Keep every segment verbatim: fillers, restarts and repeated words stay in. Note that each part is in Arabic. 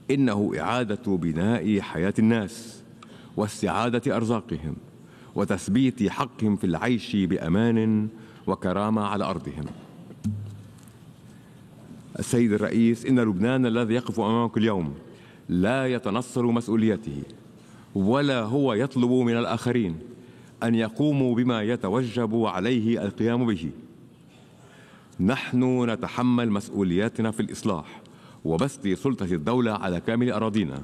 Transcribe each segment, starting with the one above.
إنه إعادة بناء حياة الناس واستعادة أرزاقهم وتثبيت حقهم في العيش بأمان وكرامة على أرضهم. السيد الرئيس، إن لبنان الذي يقف أمامك اليوم لا يتنصل مسؤوليته، ولا هو يطلب من الآخرين أن يقوموا بما يتوجب عليه القيام به. نحن نتحمل مسؤولياتنا في الإصلاح وبسط سلطة الدولة على كامل أراضينا،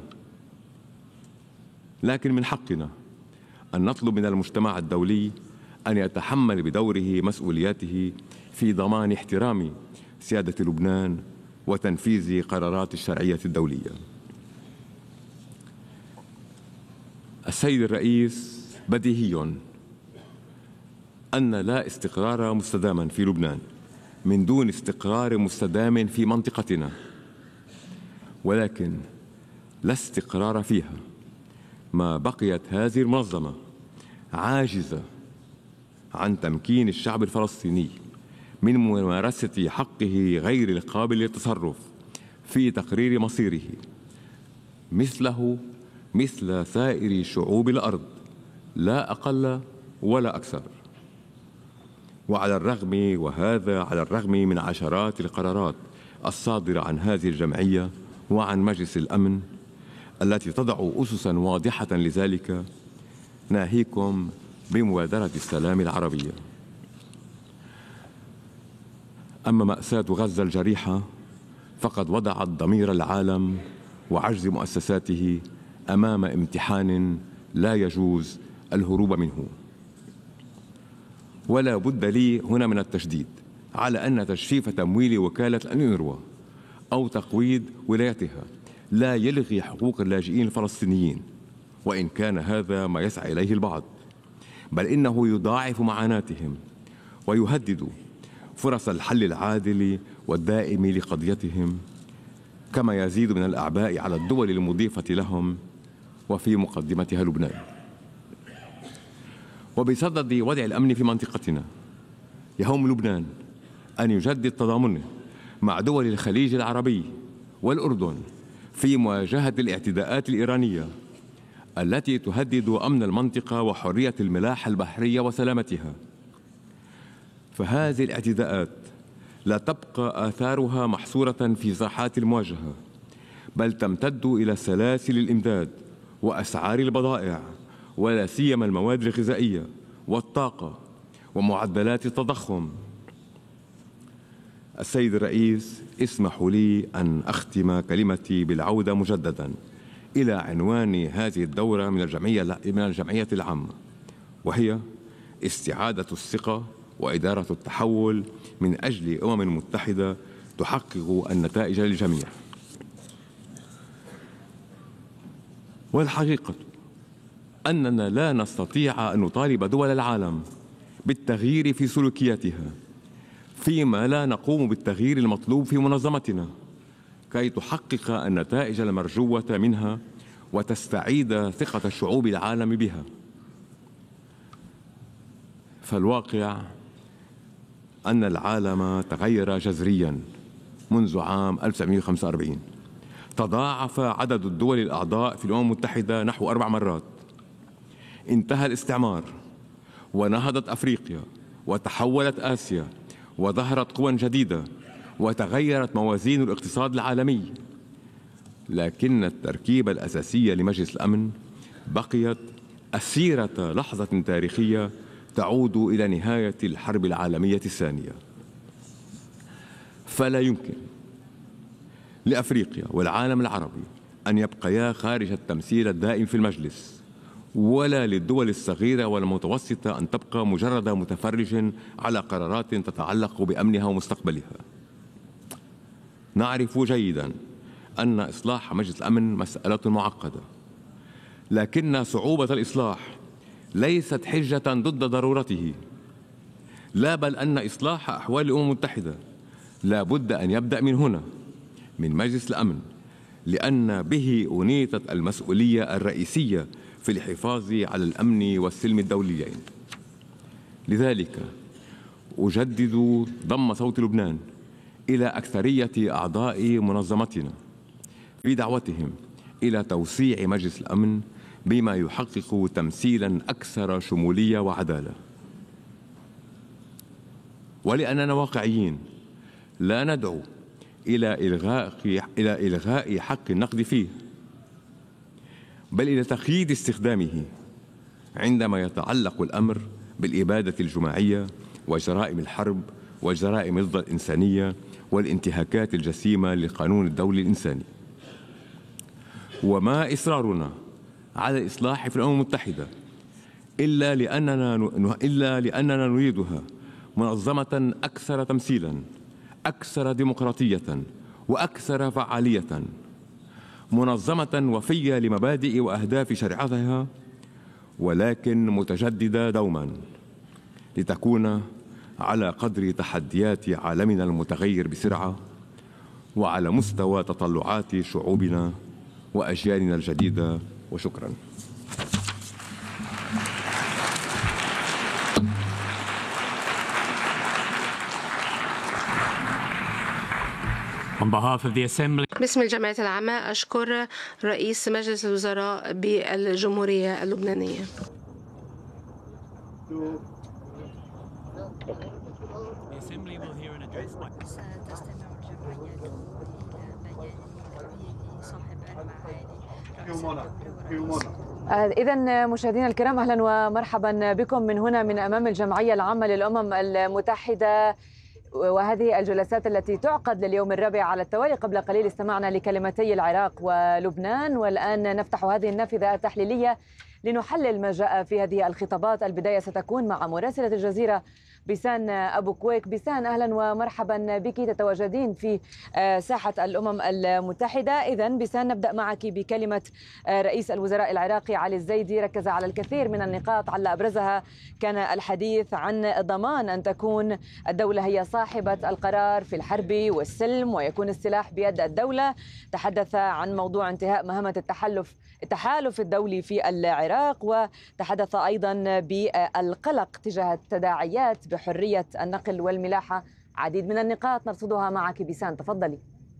لكن من حقنا أن نطلب من المجتمع الدولي أن يتحمل بدوره مسؤولياته في ضمان احترام سيادة لبنان وتنفيذ قرارات الشرعية الدولية. السيد الرئيس، بديهي أن لا استقرار مستداما في لبنان من دون استقرار مستدام في منطقتنا، ولكن لا استقرار فيها ما بقيت هذه المنظمة عاجزة عن تمكين الشعب الفلسطيني من ممارسة حقه غير القابل للتصرف في تقرير مصيره مثله مثل سائر شعوب الأرض، لا أقل ولا أكثر. وعلى الرغم وهذا على الرغم من عشرات القرارات الصادرة عن هذه الجمعية وعن مجلس الأمن التي تضع أسسا واضحة لذلك، ناهيكم بمبادرة السلام العربية. أما مأساة غزة الجريحة فقد وضعت ضمير العالم وعجز مؤسساته أمام امتحان لا يجوز الهروب منه. ولا بد لي هنا من التشديد على أن تجفيف تمويل وكالة الأونروا أو تقويض ولايتها لا يلغي حقوق اللاجئين الفلسطينيين، وإن كان هذا ما يسعى إليه البعض، بل إنه يضاعف معاناتهم ويهدد فرص الحل العادل والدائم لقضيتهم، كما يزيد من الأعباء على الدول المضيفة لهم وفي مقدمتها لبنان. وبصدد وضع الأمن في منطقتنا، يهمّ لبنان أن يجدد تضامنه مع دول الخليج العربي والأردن في مواجهة الاعتداءات الإيرانية التي تهدد أمن المنطقة وحرية الملاحة البحرية وسلامتها. فهذه الاعتداءات لا تبقى آثارها محصورة في ساحات المواجهة، بل تمتد إلى سلاسل الإمداد وأسعار البضائع ولا سيما المواد الغذائية والطاقة ومعدلات التضخم. السيد الرئيس، اسمحوا لي أن أختم كلمتي بالعودة مجددا إلى عنوان هذه الدورة من الجمعية من الجمعية العامة، وهي استعادة الثقة وإدارة التحول من أجل أمم متحدة تحقق النتائج للجميع. والحقيقة أننا لا نستطيع أن نطالب دول العالم بالتغيير في سلوكياتها فيما لا نقوم بالتغيير المطلوب في منظمتنا كي تحقق النتائج المرجوة منها وتستعيد ثقة شعوب العالم بها. فالواقع أن العالم تغير جذرياً منذ عام ألف وتسعمائة وخمسة وأربعين. تضاعف عدد الدول الأعضاء في الأمم المتحدة نحو أربع مرات. انتهى الاستعمار ونهضت أفريقيا وتحولت آسيا وظهرت قوى جديدة وتغيرت موازين الاقتصاد العالمي، لكن التركيبة الأساسية لمجلس الأمن بقيت أسيرة لحظة تاريخية تعود إلى نهاية الحرب العالمية الثانية. فلا يمكن لأفريقيا والعالم العربي أن يبقيا خارج التمثيل الدائم في المجلس، ولا للدول الصغيرة والمتوسطة أن تبقى مجرد متفرج على قرارات تتعلق بأمنها ومستقبلها. نعرف جيدا أن إصلاح مجلس الأمن مسألة معقدة، لكن صعوبة الإصلاح ليست حجة ضد ضرورته، لا بل أن إصلاح أحوال الأمم المتحدة لا بد أن يبدأ من هنا، من مجلس الأمن، لأن به أنيطت المسؤولية الرئيسية في الحفاظ على الأمن والسلم الدوليين. لذلك أجدد ضم صوت لبنان إلى أكثرية أعضاء منظمتنا في دعوتهم إلى توسيع مجلس الأمن بما يحقق تمثيلا أكثر شمولية وعدالة. ولأننا واقعيين لا ندعو إلى إلغاء إلى إلغاء حق النقد فيه، بل إلى تقييد استخدامه عندما يتعلق الأمر بالإبادة الجماعية وجرائم الحرب والجرائم ضد الإنسانية والانتهاكات الجسيمة للقانون الدولي الإنساني. وما إصرارنا على الإصلاح في الأمم المتحدة إلا لأننا إلا لأننا نريدها منظمة أكثر تمثيلا، أكثر ديمقراطية وأكثر فعالية، منظمة وفية لمبادئ وأهداف شريعتها، ولكن متجددة دوما لتكون على قدر تحديات عالمنا المتغير بسرعة وعلى مستوى تطلعات شعوبنا وأجيالنا الجديدة. وشكرا. باسم الجمعية العامة أشكر رئيس مجلس الوزراء بالجمهورية اللبنانية. إذن مشاهدينا الكرام، أهلا ومرحبا بكم من هنا من أمام الجمعية العامة للأمم المتحدة، وهذه الجلسات التي تعقد لليوم الرابع على التوالي. قبل قليل استمعنا لكلمتي العراق ولبنان، والآن نفتح هذه النافذة التحليلية لنحلل ما جاء في هذه الخطابات. البداية ستكون مع مراسلة الجزيرة بيسان أبو كويك. بيسان، أهلا ومرحبا بك، تتواجدين في ساحة الأمم المتحدة. إذن بيسان، نبدأ معك بكلمة رئيس الوزراء العراقي علي الزيدي. ركز على الكثير من النقاط، على أبرزها كان الحديث عن ضمان أن تكون الدولة هي صاحبة القرار في الحرب والسلم ويكون السلاح بيد الدولة. تحدث عن موضوع انتهاء مهمة التحالف التحالف الدولي في العراق، وتحدث أيضا بالقلق تجاه التداعيات بحرية النقل والملاحة. عديد من النقاط نرصدها معك بيسان، تفضلي.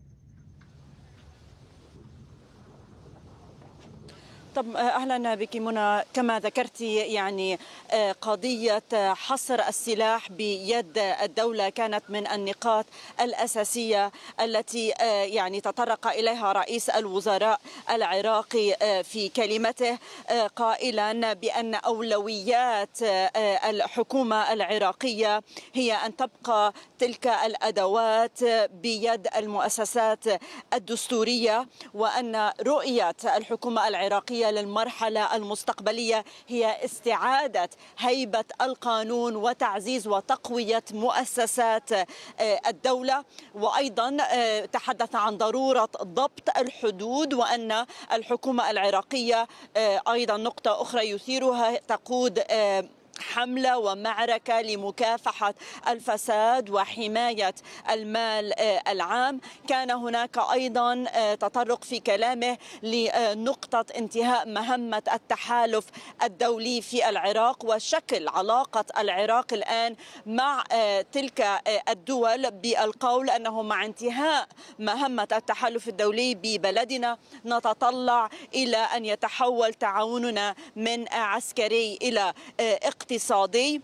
طب أهلا بك منى. كما ذكرتي يعني قضية حصر السلاح بيد الدولة كانت من النقاط الأساسية التي يعني تطرق إليها رئيس الوزراء العراقي في كلمته، قائلا بأن أولويات الحكومة العراقية هي أن تبقى تلك الأدوات بيد المؤسسات الدستورية، وأن رؤية الحكومة العراقية للمرحلة المستقبلية هي استعادة هيبة القانون وتعزيز وتقوية مؤسسات الدولة. وأيضا تحدث عن ضرورة ضبط الحدود، وأن الحكومة العراقية أيضا نقطة أخرى يثيرها تقود حملة ومعركة لمكافحة الفساد وحماية المال العام. كان هناك أيضا تطرق في كلامه لنقطة انتهاء مهمة التحالف الدولي في العراق وشكل علاقة العراق الآن مع تلك الدول، بالقول أنه مع انتهاء مهمة التحالف الدولي ببلدنا نتطلع إلى أن يتحول تعاوننا من عسكري إلى اقتصادي.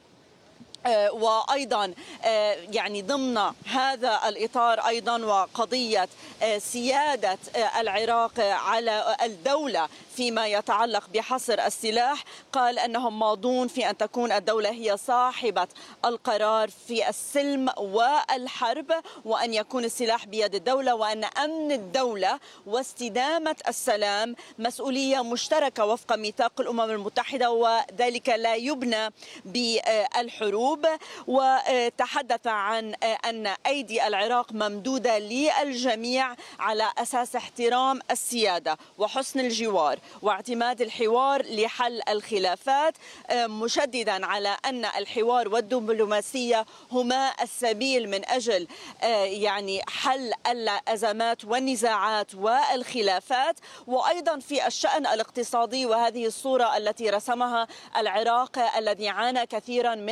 وأيضا يعني ضمن هذا الإطار أيضا وقضية سيادة العراق على الدولة فيما يتعلق بحصر السلاح، قال أنهم ماضون في أن تكون الدولة هي صاحبة القرار في السلم والحرب، وأن يكون السلاح بيد الدولة، وأن أمن الدولة واستدامة السلام مسؤولية مشتركة وفق ميثاق الأمم المتحدة، وذلك لا يبنى بالحروب. وتحدث عن أن أيدي العراق ممدودة للجميع على أساس احترام السيادة وحسن الجوار واعتماد الحوار لحل الخلافات، مشددا على أن الحوار والدبلوماسية هما السبيل من أجل يعني حل الأزمات والنزاعات والخلافات. وأيضا في الشأن الاقتصادي، وهذه الصورة التي رسمها العراق الذي عانى كثيرا من الحروب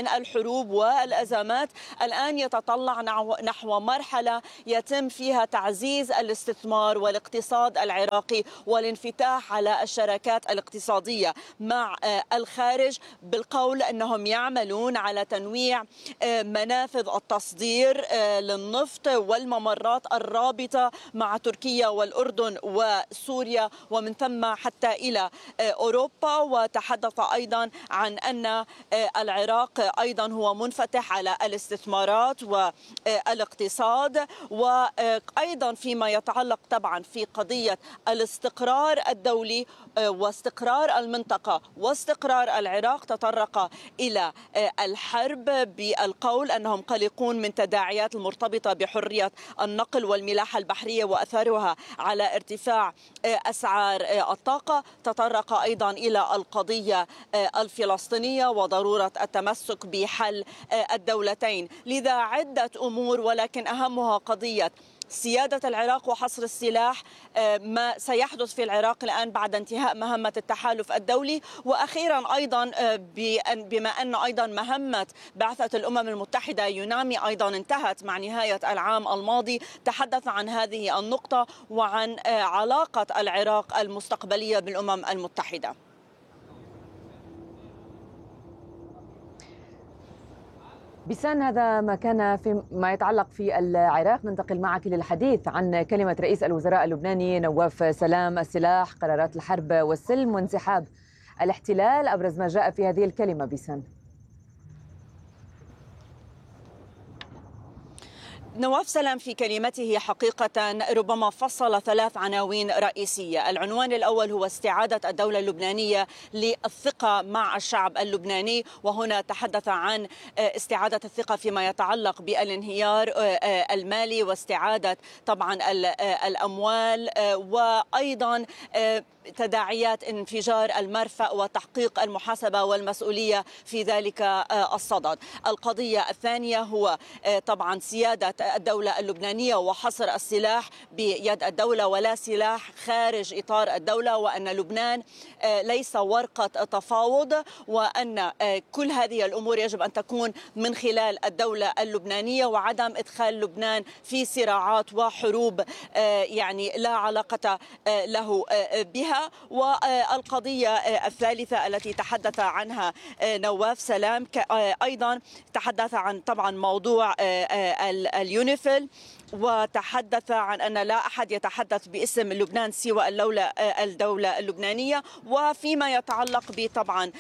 الحروب والأزمات الآن يتطلع نحو مرحلة يتم فيها تعزيز الاستثمار والاقتصاد العراقي والانفتاح على الشراكات الاقتصادية مع الخارج، بالقول أنهم يعملون على تنويع منافذ التصدير للنفط والممرات الرابطة مع تركيا والأردن وسوريا ومن ثم حتى إلى أوروبا. وتحدث أيضا عن أن العراق أيضا هو منفتح على الاستثمارات والاقتصاد، وأيضا فيما يتعلق طبعا في قضية الاستقرار الدولي واستقرار المنطقة واستقرار العراق. تطرق إلى الحرب بالقول أنهم قلقون من تداعيات المرتبطة بحرية النقل والملاحة البحرية وأثرها على ارتفاع أسعار الطاقة. تطرق أيضا إلى القضية الفلسطينية وضرورة التمسك بحل الدولتين. لذا عدة أمور، ولكن أهمها قضية سيادة العراق وحصر السلاح، ما سيحدث في العراق الآن بعد انتهاء مهمة التحالف الدولي، وأخيرا أيضا بما أن أيضا مهمة بعثة الأمم المتحدة يونامي أيضا انتهت مع نهاية العام الماضي. تحدث عن هذه النقطة وعن علاقة العراق المستقبلية بالأمم المتحدة. بيسان، هذا ما كان فيما يتعلق في العراق. ننتقل معك للحديث عن كلمة رئيس الوزراء اللبناني نواف سلام: السلاح، قرارات الحرب والسلم وانسحاب الاحتلال، أبرز ما جاء في هذه الكلمة. بيسان. نواف سلام في كلمته حقيقة ربما فصل ثلاث عناوين رئيسية. العنوان الأول هو استعادة الدولة اللبنانية للثقة مع الشعب اللبناني، وهنا تحدث عن استعادة الثقة فيما يتعلق بالانهيار المالي واستعادة طبعا الأموال، وأيضا تداعيات انفجار المرفأ وتحقيق المحاسبة والمسؤولية في ذلك الصدد. القضية الثانية هو طبعا سيادة الدولة اللبنانية وحصر السلاح بيد الدولة ولا سلاح خارج إطار الدولة، وأن لبنان ليس ورقة تفاوض، وأن كل هذه الأمور يجب أن تكون من خلال الدولة اللبنانية وعدم إدخال لبنان في صراعات وحروب يعني لا علاقة له بها. والقضية الثالثة التي تحدث عنها نواف سلام أيضا تحدث عن طبعا موضوع اليونيفيل، وتحدث عن أن لا أحد يتحدث باسم لبنان سوى الدولة اللبنانية. وفيما يتعلق بطبعا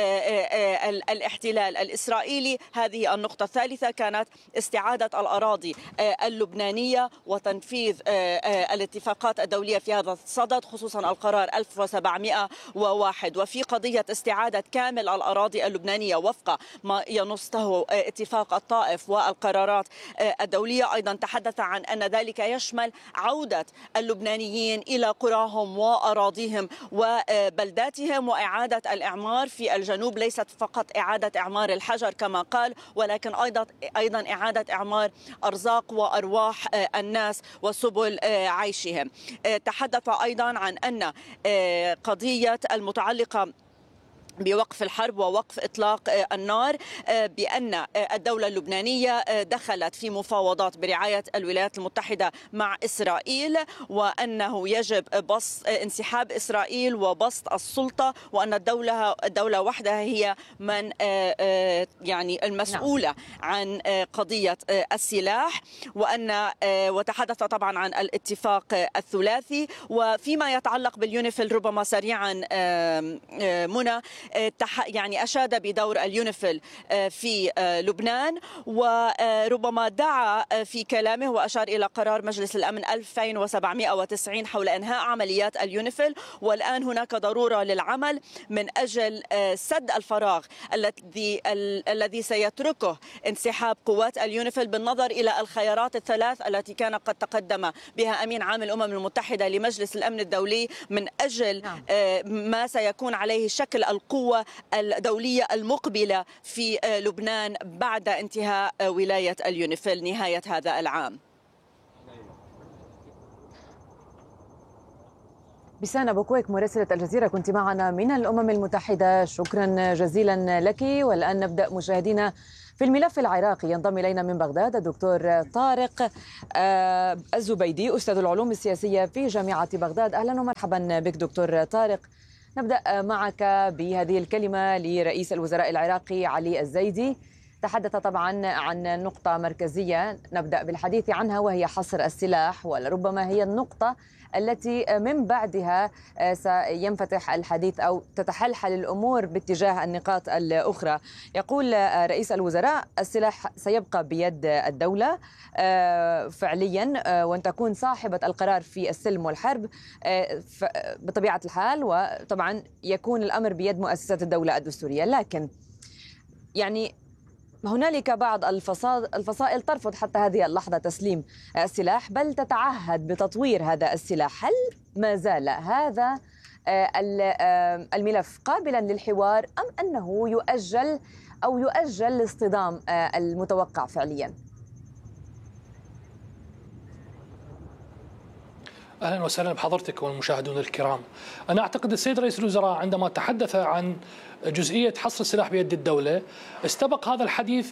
الاحتلال الإسرائيلي، هذه النقطة الثالثة كانت استعادة الأراضي اللبنانية وتنفيذ الاتفاقات الدولية في هذا الصدد، خصوصا القرار ألف وسبعمئة وواحد. وفي قضية استعادة كامل الأراضي اللبنانية وفق ما ينصه اتفاق الطائف والقرارات الدولية، أيضا تحدث عن أن ذلك يشمل عودة اللبنانيين إلى قراهم وأراضيهم وبلداتهم، وإعادة الإعمار في الجنوب، ليست فقط إعادة إعمار الحجر كما قال، ولكن أيضا أيضا إعادة إعمار أرزاق وأرواح الناس وسبل عيشهم. تحدث أيضا عن أن قضية المتعلقة بوقف الحرب ووقف إطلاق النار، بأن الدولة اللبنانية دخلت في مفاوضات برعاية الولايات المتحدة مع إسرائيل، وأنه يجب بسط انسحاب إسرائيل وبسط السلطة، وأن الدولة الدولة وحدها هي من يعني المسؤولة عن قضية السلاح، وأن وتحدث طبعا عن الاتفاق الثلاثي. وفيما يتعلق باليونيفيل ربما سريعا منى، يعني أشاد بدور اليونيفيل في لبنان، وربما دعا في كلامه وأشار إلى قرار مجلس الأمن ألف وسبعمئة وتسعين حول إنهاء عمليات اليونيفيل، والآن هناك ضرورة للعمل من أجل سد الفراغ الذي الذي سيتركه انسحاب قوات اليونيفيل، بالنظر إلى الخيارات الثلاث التي كان قد تقدم بها أمين عام الأمم المتحدة لمجلس الأمن الدولي من أجل ما سيكون عليه شكل القوة الدولية المقبلة في لبنان بعد انتهاء ولاية اليونيفيل نهاية هذا العام. بسانة بوكويك مراسلة الجزيرة كنت معنا من الأمم المتحدة، شكرا جزيلا لك. والآن نبدأ مشاهدينا في الملف العراقي. ينضم إلينا من بغداد الدكتور طارق الزبيدي أستاذ العلوم السياسية في جامعة بغداد. أهلا ومرحبا بك دكتور طارق. نبدأ معك بهذه الكلمة لرئيس الوزراء العراقي علي الزيدي، تحدث طبعا عن نقطة مركزية نبدأ بالحديث عنها وهي حصر السلاح، ولربما هي النقطة التي من بعدها سينفتح الحديث أو تتحلحل الأمور باتجاه النقاط الأخرى. يقول رئيس الوزراء السلاح سيبقى بيد الدولة فعليا وأن تكون صاحبة القرار في السلم والحرب بطبيعة الحال، وطبعا يكون الأمر بيد مؤسسات الدولة الدستورية. لكن يعني هنالك بعض الفصائل ترفض حتى هذه اللحظة تسليم السلاح، بل تتعهد بتطوير هذا السلاح. هل ما زال هذا الملف قابلا للحوار أم أنه يؤجل أو يؤجل الاصطدام المتوقع فعليا؟ أهلا وسهلا بحضرتك والمشاهدون الكرام. أنا أعتقد السيد رئيس الوزراء عندما تحدث عن جزئية حصر السلاح بيد الدولة استبق هذا الحديث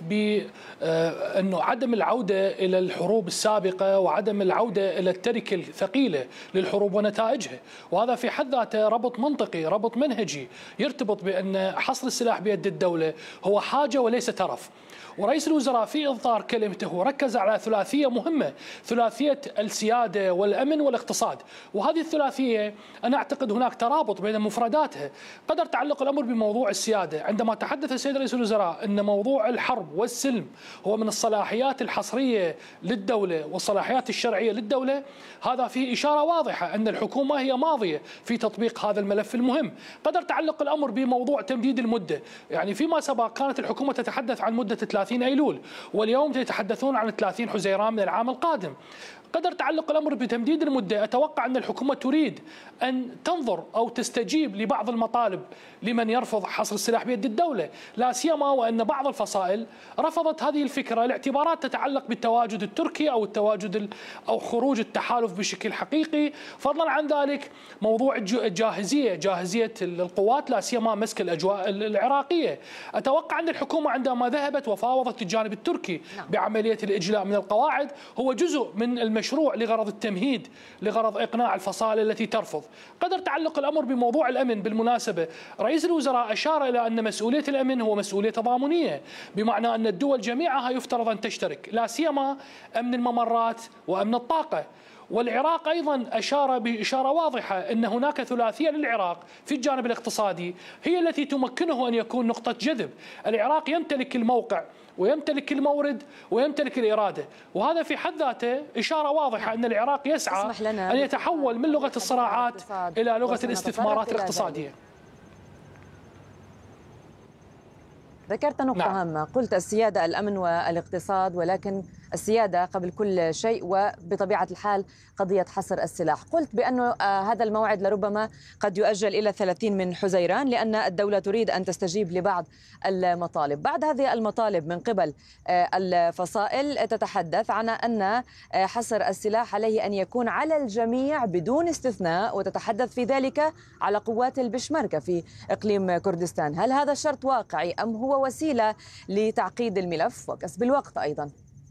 بأنه عدم العودة إلى الحروب السابقة وعدم العودة إلى التركة الثقيلة للحروب ونتائجها، وهذا في حد ذاته ربط منطقي ربط منهجي يرتبط بأن حصر السلاح بيد الدولة هو حاجة وليس ترف. ورئيس الوزراء في إصدار كلمته ركز على ثلاثية مهمة، ثلاثية السيادة والأمن والاقتصاد، وهذه الثلاثية أنا أعتقد هناك ترابط بين مفرداتها. قدر تعلق الأمر بموضوع السيادة عندما تحدث السيد رئيس الوزراء أن موضوع الحرب والسلم هو من الصلاحيات الحصرية للدولة والصلاحيات الشرعية للدولة، هذا فيه إشارة واضحة أن الحكومة هي ماضية في تطبيق هذا الملف المهم. قدر تعلق الأمر بموضوع تمديد المدة، يعني فيما سبق كانت الحكومة تتحدث عن مدة ثلاثين أيلول، واليوم يتحدثون عن ثلاثين حزيران من العام القادم. قدر تعلق الأمر بتمديد المدة، أتوقع أن الحكومة تريد أن تنظر أو تستجيب لبعض المطالب لمن يرفض حصر السلاح بيد الدولة، لا سيما وأن بعض الفصائل رفضت هذه الفكرة لاعتبارات تتعلق بالتواجد التركي أو التواجد أو خروج التحالف بشكل حقيقي. فضلا عن ذلك موضوع الجاهزية، جاهزية القوات لا سيما مسك الأجواء العراقية. أتوقع أن الحكومة عندما ذهبت وفاوضت الجانب التركي بعملية الإجلاء من القواعد هو جزء من المشروع لغرض التمهيد، لغرض إقناع الفصائل التي ترفض. قدر تعلق الأمر بموضوع الأمن. بالمناسبة رئيس الوزراء أشار إلى أن مسؤولية الأمن هو مسؤولية تضامنية، بمعنى أن الدول جميعها يفترض أن تشترك، لا سيما أمن الممرات وأمن الطاقة. والعراق أيضا أشار بإشارة واضحة أن هناك ثلاثية للعراق في الجانب الاقتصادي هي التي تمكنه أن يكون نقطة جذب. العراق يمتلك الموقع ويمتلك المورد ويمتلك الإرادة، وهذا في حد ذاته إشارة واضحة أن العراق يسعى أن يتحول من لغة الصراعات إلى لغة الاستثمارات الاقتصادية. ذكرت نقطة نعم. هامة، قلت السيادة الأمن والاقتصاد، ولكن السيادة قبل كل شيء وبطبيعة الحال قضية حصر السلاح. قلت بأنه هذا الموعد لربما قد يؤجل إلى ثلاثين من حزيران لأن الدولة تريد أن تستجيب لبعض المطالب. بعد هذه المطالب من قبل الفصائل تتحدث عن أن حصر السلاح عليه أن يكون على الجميع بدون استثناء، وتتحدث في ذلك على قوات البشمركة في إقليم كردستان. هل هذا الشرط واقعي أم هو وسيلة لتعقيد الملف وكسب الوقت أيضا؟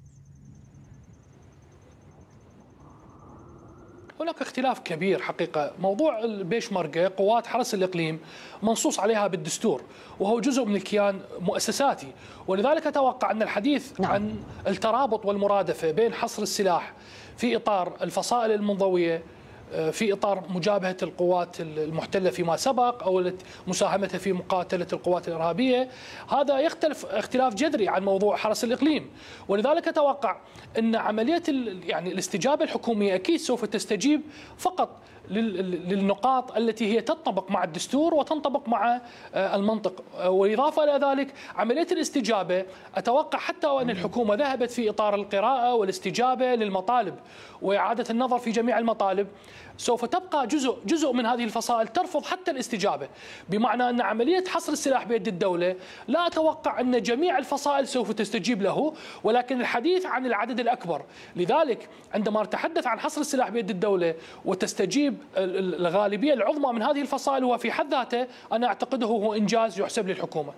هناك اختلاف كبير حقيقة. موضوع البيشمركة قوات حرس الإقليم منصوص عليها بالدستور وهو جزء من الكيان مؤسساتي، ولذلك أتوقع أن الحديث نعم. عن الترابط والمرادفة بين حصر السلاح في إطار الفصائل المنضوية، في إطار مجابهة القوات المحتلة فيما سبق أو مساهمتها في مقاتلة القوات الإرهابية، هذا يختلف اختلاف جذري عن موضوع حرس الإقليم. ولذلك أتوقع أن عملية يعني الاستجابة الحكومية أكيد سوف تستجيب فقط للنقاط التي هي تنطبق مع الدستور وتنطبق مع المنطق. والإضافة إلى ذلك عملية الاستجابة أتوقع حتى وأن الحكومة ذهبت في إطار القراءة والاستجابة للمطالب وإعادة النظر في جميع المطالب، سوف تبقى جزء جزء من هذه الفصائل ترفض حتى الاستجابة، بمعنى أن عملية حصر السلاح بيد الدولة لا أتوقع أن جميع الفصائل سوف تستجيب له، ولكن الحديث عن العدد الأكبر. لذلك عندما نتحدث عن حصر السلاح بيد الدولة وتستجيب الغالبية العظمى من هذه الفصائل، هو في حد ذاته أنا أعتقده هو إنجاز يحسب للحكومة.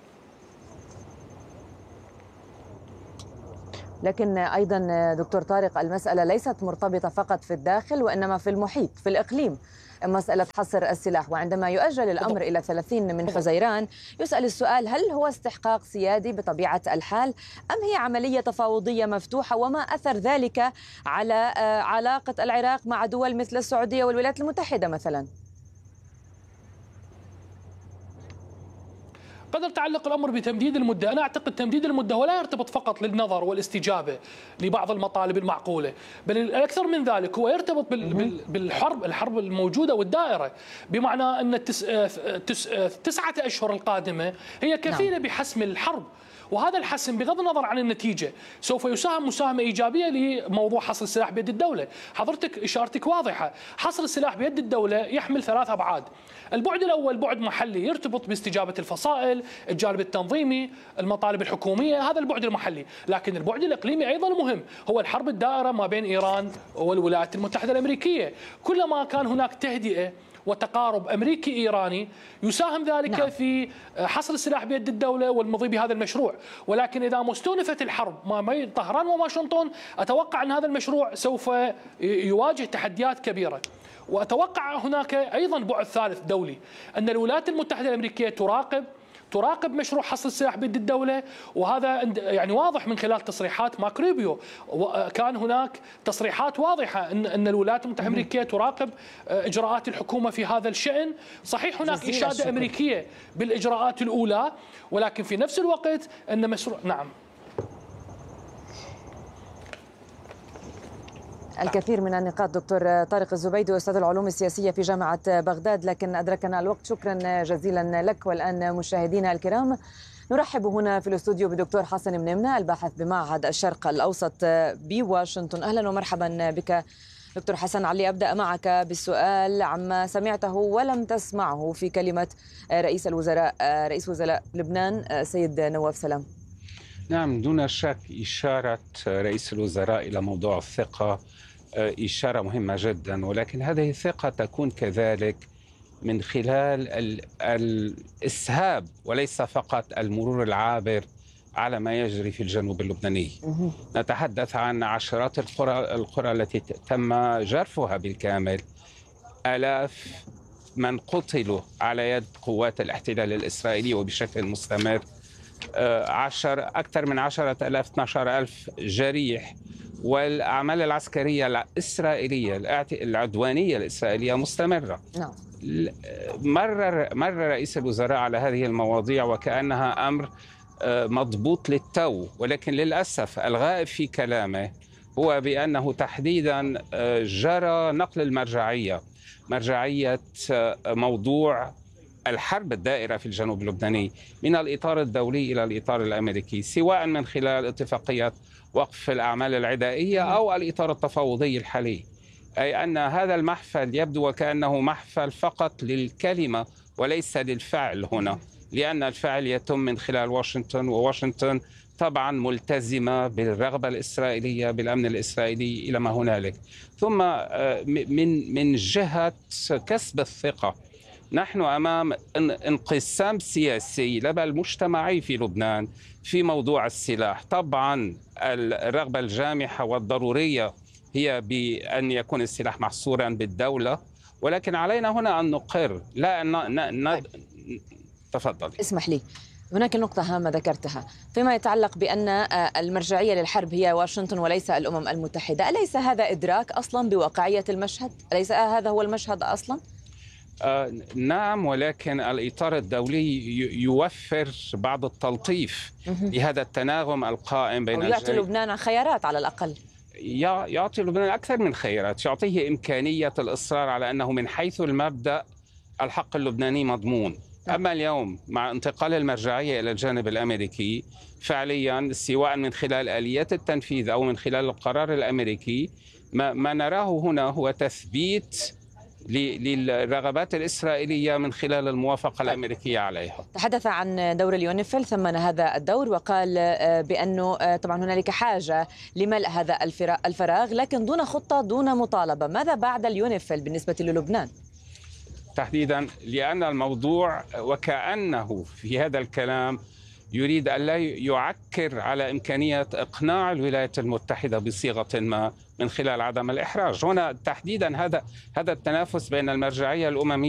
لكن أيضا دكتور طارق، المسألة ليست مرتبطة فقط في الداخل وإنما في المحيط في الإقليم، مسألة حصر السلاح. وعندما يؤجل الأمر إلى ثلاثين من حزيران يسأل السؤال: هل هو استحقاق سيادي بطبيعة الحال أم هي عملية تفاوضية مفتوحة؟ وما أثر ذلك على علاقة العراق مع دول مثل السعودية والولايات المتحدة مثلا؟ قد يتعلق الأمر بتمديد المدة. أنا أعتقد تمديد المدة ولا يرتبط فقط للنظر والاستجابة لبعض المطالب المعقولة، بل الأكثر من ذلك هو يرتبط بالحرب الحرب الموجودة والدائرة، بمعنى أن التس... تس... تسعة أشهر القادمة هي كفيلة بحسم الحرب، وهذا الحسم بغض النظر عن النتيجة سوف يساهم مساهمة إيجابية لموضوع حصر السلاح بيد الدولة. حضرتك إشارتك واضحة، حصر السلاح بيد الدولة يحمل ثلاث أبعاد. البعد الأول بعد محلي يرتبط باستجابة الفصائل، الجانب التنظيمي، المطالب الحكومية، هذا البعد المحلي. لكن البعد الإقليمي أيضا مهم، هو الحرب الدائرة ما بين إيران والولايات المتحدة الأمريكية. كلما كان هناك تهدئة وتقارب أمريكي إيراني يساهم ذلك نعم. في حصر السلاح بيد الدولة والمضي بهذا المشروع. ولكن إذا مستونفت الحرب ما بين طهران وواشنطن أتوقع أن هذا المشروع سوف يواجه تحديات كبيرة. وأتوقع هناك أيضا بعد ثالث دولي، أن الولايات المتحدة الأمريكية تراقب تراقب مشروع حصر السلاح بيد الدولة، وهذا يعني واضح من خلال تصريحات مارك روبيو. كان هناك تصريحات واضحة أن أن الولايات المتحدة الأمريكية تراقب إجراءات الحكومة في هذا الشأن. صحيح هناك إشادة الشكر. أمريكية بالإجراءات الأولى، ولكن في نفس الوقت أن مشروع نعم الكثير من النقاط. دكتور طارق الزبيدي أستاذ العلوم السياسية في جامعة بغداد، لكن أدركنا الوقت. شكرا جزيلا لك. والآن مشاهدينا الكرام نرحب هنا في الاستوديو بدكتور حسن منمنة الباحث بمعهد الشرق الأوسط بواشنطن. أهلا ومرحبا بك دكتور حسن. علي أبدأ معك بالسؤال عما سمعته ولم تسمعه في كلمة رئيس الوزراء رئيس وزراء لبنان سيد نواف سلام. نعم، دون شك إشارة رئيس الوزراء إلى موضوع الثقة إشارة مهمة جدا، ولكن هذه الثقة تكون كذلك من خلال الإسهاب وليس فقط المرور العابر على ما يجري في الجنوب اللبناني. نتحدث عن عشرات القرى القرى التي تم جرفها بالكامل، آلاف من قتلوا على يد قوات الاحتلال الإسرائيلي وبشكل مستمر، عشر أكثر من عشرة آلاف اثني عشر ألف جريح، والأعمال العسكرية الإسرائيلية العدوانية الإسرائيلية مستمرة. نعم. مرر مر رئيس الوزراء على هذه المواضيع وكأنها أمر مضبوط للتو، ولكن للأسف الغائب في كلامه هو بأنه تحديدا جرى نقل المرجعية مرجعية موضوع الحرب الدائرة في الجنوب اللبناني من الإطار الدولي إلى الإطار الأمريكي، سواء من خلال اتفاقية وقف الأعمال العدائية أو الإطار التفاوضي الحالي. أي أن هذا المحفل يبدو وكأنه محفل فقط للكلمة وليس للفعل هنا، لأن الفعل يتم من خلال واشنطن، وواشنطن طبعا ملتزمة بالرغبة الإسرائيلية بالأمن الإسرائيلي إلى ما هنالك. ثم من من جهة كسب الثقة، نحن أمام انقسام سياسي بل مجتمعي في لبنان في موضوع السلاح. طبعا الرغبة الجامحة والضرورية هي بأن يكون السلاح محصورا بالدولة، ولكن علينا هنا أن نقر لا أن ن... ن... تفضل. اسمح لي، هناك نقطة هامة ذكرتها فيما يتعلق بأن المرجعية للحرب هي واشنطن وليس الأمم المتحدة. أليس هذا إدراك أصلا بواقعية المشهد؟ أليس هذا هو المشهد أصلا؟ آه نعم، ولكن الإطار الدولي يوفر بعض التلطيف لهذا التناغم القائم بين الجانبين. يعطي لبنان خيارات على الأقل. يعطي لبنان أكثر من خيارات، يعطيه إمكانية الإصرار على أنه من حيث المبدأ الحق اللبناني مضمون. أما اليوم مع انتقال المرجعية إلى الجانب الأمريكي فعليا سواء من خلال آليات التنفيذ أو من خلال القرار الأمريكي، ما, ما نراه هنا هو تثبيت للرغبات الإسرائيلية من خلال الموافقة الأمريكية عليها. تحدث عن دور اليونيفيل، ثمن هذا الدور وقال بأنه طبعا هنالك حاجة لملء هذا الفراغ لكن دون خطة دون مطالبة. ماذا بعد اليونيفيل بالنسبة للبنان؟ تحديدا لأن الموضوع وكأنه في هذا الكلام يريد أن لا يعكر على إمكانية إقناع الولايات المتحدة بصيغة ما من خلال عدم الإحراج. هنا تحديدا هذا هذا التنافس بين المرجعية الأممية